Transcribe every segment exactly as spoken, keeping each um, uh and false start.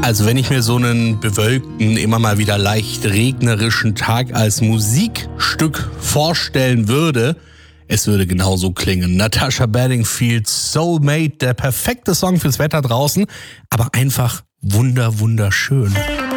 Also wenn ich mir so einen bewölkten, immer mal wieder leicht regnerischen Tag als Musikstück vorstellen würde, es würde genauso klingen. Natasha Bedingfield, Soulmate, der perfekte Song fürs Wetter draußen, aber einfach wunder, wunderschön.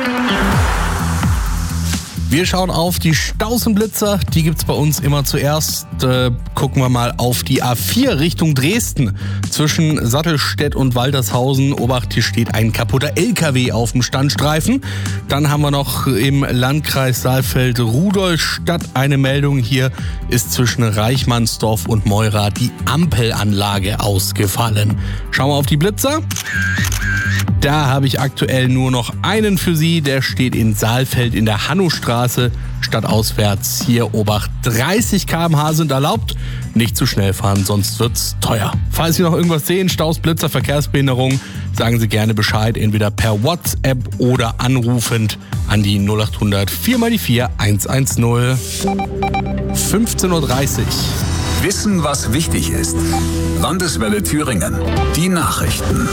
Wir schauen auf die Stausenblitzer, die gibt's bei uns immer zuerst. Äh, gucken wir mal auf die A vier Richtung Dresden. Zwischen Sattelstedt und Waltershausen, Obacht, hier steht ein kaputter L K W auf dem Standstreifen. Dann haben wir noch im Landkreis Saalfeld-Rudolstadt eine Meldung. Hier ist zwischen Reichmannsdorf und Meura die Ampelanlage ausgefallen. Schauen wir auf die Blitzer. Da habe ich aktuell nur noch einen für Sie. Der steht in Saalfeld in der Hannostraße. Stadtauswärts hier Obacht. dreißig Kilometer pro Stunde sind erlaubt. Nicht zu schnell fahren, sonst wird's teuer. Falls Sie noch irgendwas sehen, Staus, Blitzer, Verkehrsbehinderung, sagen Sie gerne Bescheid. Entweder per WhatsApp oder anrufend an die null acht hundert vier mal die vier eins eins null. fünfzehn Uhr dreißig. Wissen, was wichtig ist. Landeswelle Thüringen. Die Nachrichten.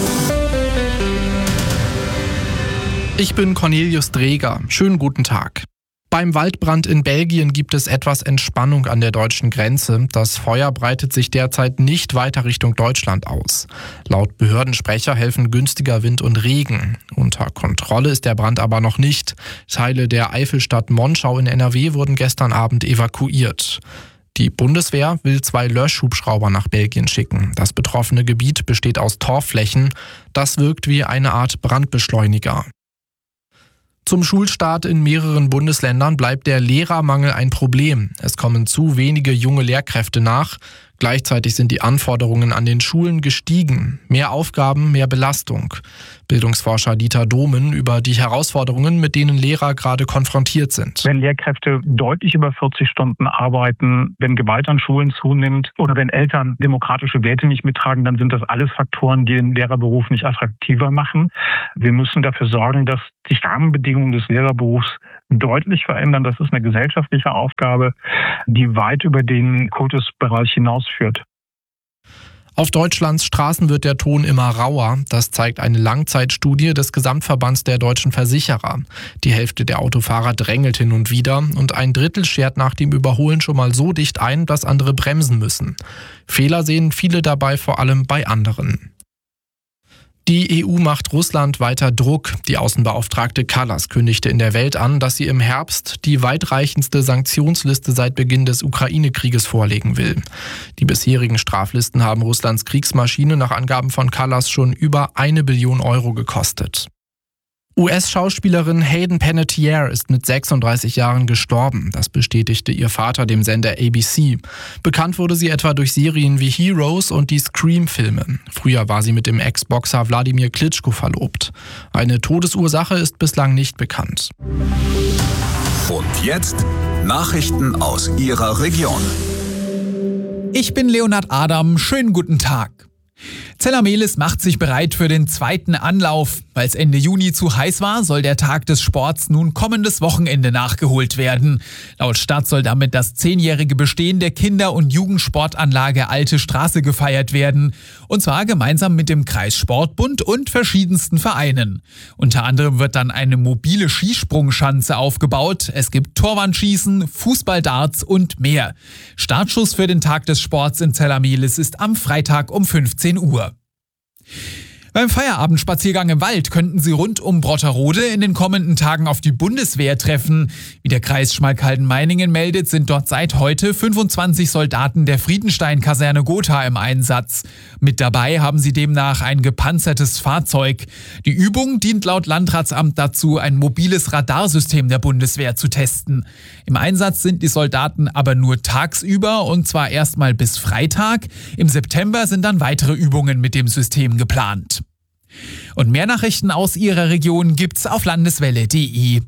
Ich bin Cornelius Dreger. Schönen guten Tag. Beim Waldbrand in Belgien gibt es etwas Entspannung an der deutschen Grenze. Das Feuer breitet sich derzeit nicht weiter Richtung Deutschland aus. Laut Behördensprecher helfen günstiger Wind und Regen. Unter Kontrolle ist der Brand aber noch nicht. Teile der Eifelstadt Monschau in N R W wurden gestern Abend evakuiert. Die Bundeswehr will zwei Löschhubschrauber nach Belgien schicken. Das betroffene Gebiet besteht aus Torfflächen. Das wirkt wie eine Art Brandbeschleuniger. Zum Schulstart in mehreren Bundesländern bleibt der Lehrermangel ein Problem. Es kommen zu wenige junge Lehrkräfte nach. Gleichzeitig sind die Anforderungen an den Schulen gestiegen. Mehr Aufgaben, mehr Belastung. Bildungsforscher Dieter Domen über die Herausforderungen, mit denen Lehrer gerade konfrontiert sind. Wenn Lehrkräfte deutlich über vierzig Stunden arbeiten, wenn Gewalt an Schulen zunimmt oder wenn Eltern demokratische Werte nicht mittragen, dann sind das alles Faktoren, die den Lehrerberuf nicht attraktiver machen. Wir müssen dafür sorgen, dass die Rahmenbedingungen des Lehrerberufs deutlich verändern. Das ist eine gesellschaftliche Aufgabe, die weit über den Kultusbereich hinausführt. Auf Deutschlands Straßen wird der Ton immer rauer. Das zeigt eine Langzeitstudie des Gesamtverbands der deutschen Versicherer. Die Hälfte der Autofahrer drängelt hin und wieder und ein Drittel schert nach dem Überholen schon mal so dicht ein, dass andere bremsen müssen. Fehler sehen viele dabei vor allem bei anderen. Die E U macht Russland weiter Druck. Die Außenbeauftragte Kallas kündigte in der Welt an, dass sie im Herbst die weitreichendste Sanktionsliste seit Beginn des Ukraine-Krieges vorlegen will. Die bisherigen Straflisten haben Russlands Kriegsmaschine nach Angaben von Kallas schon über eine Billion Euro gekostet. U S-Schauspielerin Hayden Panettiere ist mit sechsunddreißig Jahren gestorben. Das bestätigte ihr Vater dem Sender A B C. Bekannt wurde sie etwa durch Serien wie Heroes und die Scream-Filme. Früher war sie mit dem Ex-Boxer Wladimir Klitschko verlobt. Eine Todesursache ist bislang nicht bekannt. Und jetzt Nachrichten aus Ihrer Region. Ich bin Leonhard Adam. Schönen guten Tag. Zella-Mehlis macht sich bereit für den zweiten Anlauf. Weil es Ende Juni zu heiß war, soll der Tag des Sports nun kommendes Wochenende nachgeholt werden. Laut Stadt soll damit das zehnjährige Bestehen der Kinder- und Jugendsportanlage Alte Straße gefeiert werden. Und zwar gemeinsam mit dem Kreissportbund und verschiedensten Vereinen. Unter anderem wird dann eine mobile Skisprungschanze aufgebaut. Es gibt Torwandschießen, Fußballdarts und mehr. Startschuss für den Tag des Sports in Zella-Mehlis ist am Freitag um fünfzehn Uhr. Beim Feierabendspaziergang im Wald könnten Sie rund um Brotterode in den kommenden Tagen auf die Bundeswehr treffen. Wie der Kreis Schmalkalden-Meiningen meldet, sind dort seit heute fünfundzwanzig Soldaten der Friedenstein-Kaserne Gotha im Einsatz. Mit dabei haben sie demnach ein gepanzertes Fahrzeug. Die Übung dient laut Landratsamt dazu, ein mobiles Radarsystem der Bundeswehr zu testen. Im Einsatz sind die Soldaten aber nur tagsüber und zwar erstmal bis Freitag. Im September sind dann weitere Übungen mit dem System geplant. Und mehr Nachrichten aus Ihrer Region gibt's auf landeswelle punkt de.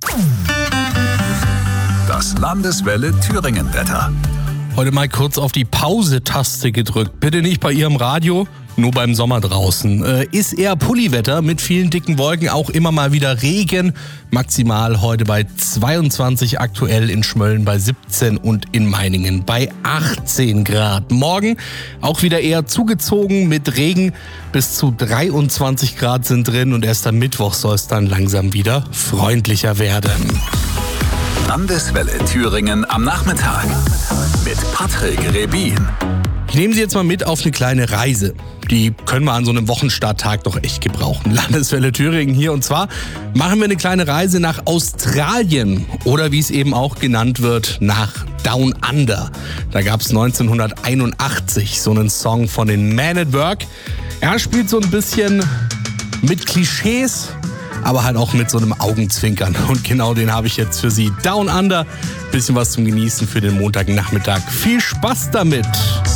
Das Landeswelle Thüringen Wetter. Heute mal kurz auf die Pause-Taste gedrückt. Bitte nicht bei Ihrem Radio. nur beim Sommer draußen. Äh, ist eher Pulliwetter mit vielen dicken Wolken, auch immer mal wieder Regen. Maximal heute bei zweiundzwanzig, aktuell in Schmölln bei siebzehn und in Meiningen bei achtzehn Grad. Morgen auch wieder eher zugezogen mit Regen. Bis zu dreiundzwanzig Grad sind drin und erst am Mittwoch soll es dann langsam wieder freundlicher werden. Landeswelle Thüringen am Nachmittag mit Patrick Rebin. Ich nehme Sie jetzt mal mit auf eine kleine Reise. Die können wir an so einem Wochenstarttag doch echt gebrauchen. Landeswelle Thüringen hier. Und zwar machen wir eine kleine Reise nach Australien. Oder wie es eben auch genannt wird, nach Down Under. Da gab es neunzehnhunderteinundachtzig so einen Song von den Man at Work. Er spielt so ein bisschen mit Klischees, aber halt auch mit so einem Augenzwinkern. Und genau den habe ich jetzt für Sie. Down Under. Bisschen was zum Genießen für den Montagnachmittag. Viel Spaß damit!